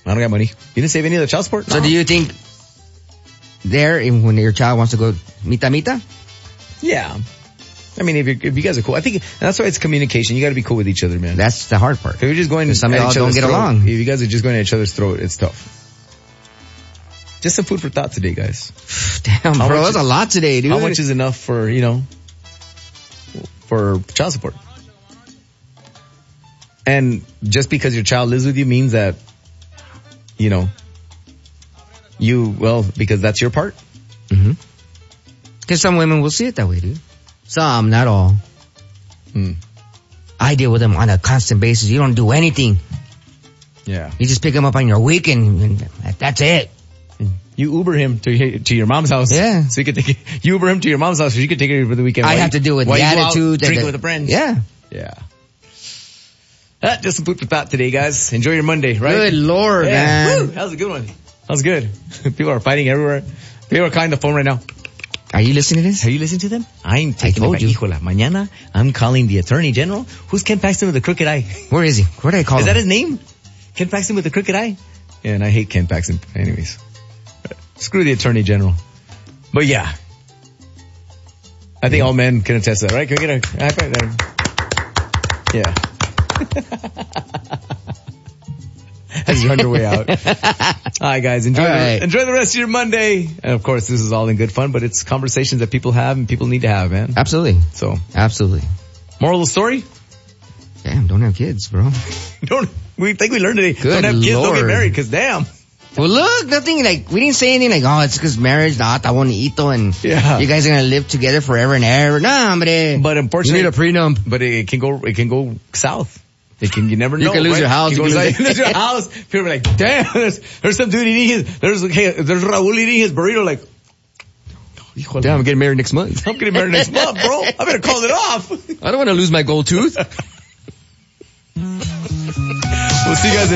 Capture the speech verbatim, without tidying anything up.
I don't got money. You didn't save any of the child support? So no. do you think there, when your child wants to go mita mita? Yeah. I mean, if, you're, if you guys are cool, I think that's why it's communication. You got to be cool with each other, man. That's the hard part. If you're just going to some of y'all don't get throat, along. If you guys are just going at each other's throat, it's tough. Just some food for thought today, guys. Damn, how bro, that's a lot today, dude. How much is enough for, you know, for child support? And just because your child lives with you means that, you know, you, well, because that's your part? Mm-hmm. Because some women will see it that way, dude. Some, not all. Hmm. I deal with them on a constant basis. You don't do anything. Yeah. You just pick them up on your weekend, and that's it. You Uber him to to your mom's house. Yeah. So you can take you Uber him to your mom's house so you can take her for the weekend. I have to do with the attitude. Drinking with a friend. Yeah. Yeah. Uh, just some food for thought today, guys. Enjoy your Monday, right? Good Lord, yeah. man. Woo, that was a good one. That was good. People are fighting everywhere. People are calling the phone right now. Are you listening to this? Are you listening to them? I'm taking I it told back. you. Hijola. Mañana, I'm calling the Attorney General. Who's Ken Paxton with the crooked eye? Where is he? Where did I call Is him? that his name? Ken Paxton with the crooked eye? Yeah, and I hate Ken Paxton. Anyways. Screw the Attorney General. But yeah. I think all men can attest to that, right? Can we get a high five there? Yeah. As you're on your way out. Alright guys, enjoy the, right. enjoy the rest of your Monday. And of course, this is all in good fun, but it's conversations that people have and people need to have, man. Absolutely. So. Absolutely. Moral of the story? Damn, don't have kids, bro. Don't, we think we learned today. Good don't have kids, Lord. don't get married, cause damn. Well, look, nothing like, we didn't say anything like, oh, it's because marriage, nah, está bonito, and Yeah. you guys are gonna live together forever and ever. Nah, hombre. But unfortunately, you need a prenup. But it can go, it can go south. It can, you never know. You can lose right? your house. You, You can can lose, lose your house. People are like, damn, there's, there's some dude eating his, there's, hey, there's Raul eating his burrito like, Damn, I'm getting married next month. I'm getting married next month, bro. I better call it off. I don't want to lose my gold tooth. We'll see you guys in